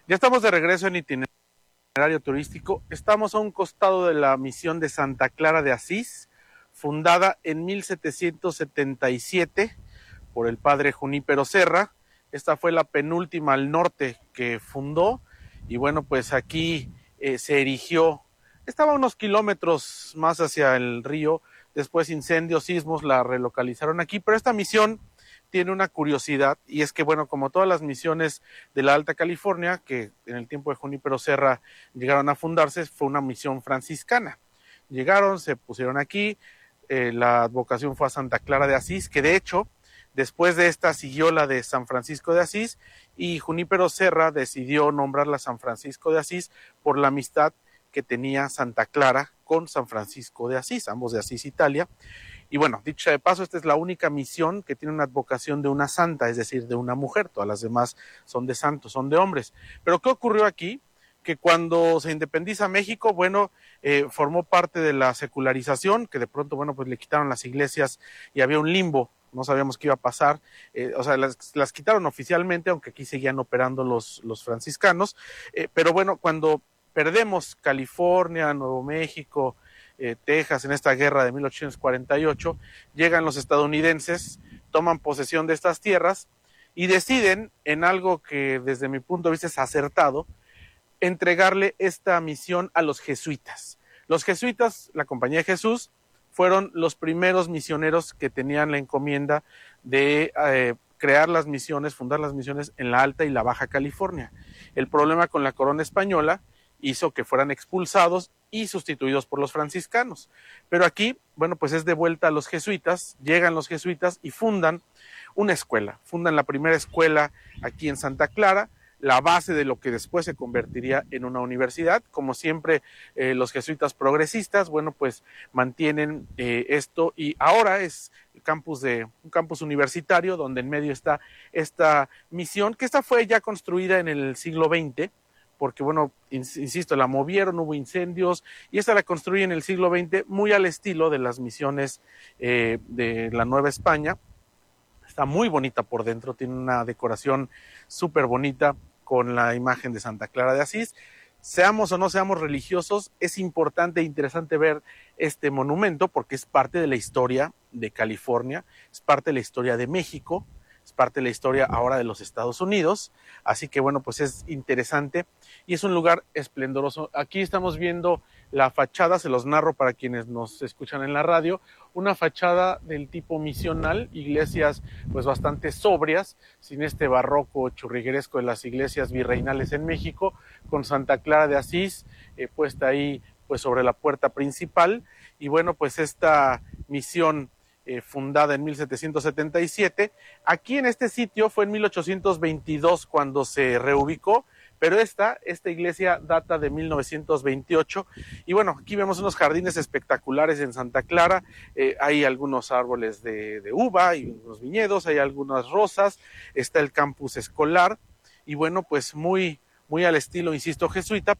Ya estamos de regreso en itinerario turístico. Estamos a un costado de la misión de Santa Clara de Asís, fundada en 1777 por el padre Junípero Serra. Esta fue la penúltima al norte que fundó y bueno, pues aquí se erigió. Estaba a unos kilómetros más hacia el río, después incendios, sismos, la relocalizaron aquí, pero esta misión tiene una curiosidad y es que, bueno, como todas las misiones de la Alta California, que en el tiempo de Junípero Serra llegaron a fundarse, fue una misión franciscana. Llegaron, se pusieron aquí, la advocación fue a Santa Clara de Asís, que de hecho, después de esta siguió la de San Francisco de Asís y Junípero Serra decidió nombrarla San Francisco de Asís por la amistad que tenía Santa Clara con San Francisco de Asís, ambos de Asís, Italia. Y bueno, dicho sea de paso, esta es la única misión que tiene una advocación de una santa, es decir, de una mujer. Todas las demás son de santos, son de hombres. Pero ¿qué ocurrió aquí? Que cuando se independiza México, bueno, formó parte de la secularización, que de pronto, bueno, pues le quitaron las iglesias y había un limbo, no sabíamos qué iba a pasar, o sea, las quitaron oficialmente, aunque aquí seguían operando los franciscanos, pero bueno, cuando perdemos California, Nuevo México, Texas en esta guerra de 1848, llegan los estadounidenses, toman posesión de estas tierras y deciden, en algo que desde mi punto de vista es acertado, entregarle esta misión a los jesuitas. Los jesuitas, la Compañía de Jesús, fueron los primeros misioneros que tenían la encomienda de crear las misiones, fundar las misiones en la Alta y la Baja California. El problema con la corona española hizo que fueran expulsados y sustituidos por los franciscanos. Pero aquí, bueno, pues es de vuelta a los jesuitas, llegan los jesuitas y fundan una escuela, fundan la primera escuela aquí en Santa Clara, la base de lo que después se convertiría en una universidad. Como siempre, los jesuitas progresistas, bueno, pues mantienen esto y ahora es el campus un campus universitario donde en medio está esta misión, que esta fue ya construida en el siglo XX, porque bueno, insisto, la movieron, hubo incendios, y esta la construyen en el siglo XX muy al estilo de las misiones de la Nueva España. Está muy bonita por dentro, tiene una decoración súper bonita con la imagen de Santa Clara de Asís. Seamos o no seamos religiosos, es importante e interesante ver este monumento porque es parte de la historia de California, es parte de la historia de México, es parte de la historia ahora de los Estados Unidos, así que bueno, pues es interesante y es un lugar esplendoroso. Aquí estamos viendo la fachada, se los narro para quienes nos escuchan en la radio, una fachada del tipo misional, iglesias pues bastante sobrias, sin este barroco churrigueresco de las iglesias virreinales en México, con Santa Clara de Asís puesta ahí pues sobre la puerta principal, y bueno, pues esta misión fundada en 1777. Aquí en este sitio fue en 1822 cuando se reubicó, pero esta iglesia data de 1928 y bueno, aquí vemos unos jardines espectaculares en Santa Clara, hay algunos árboles de uva, hay unos viñedos, hay algunas rosas, está el campus escolar y bueno, pues muy al estilo, insisto, jesuita,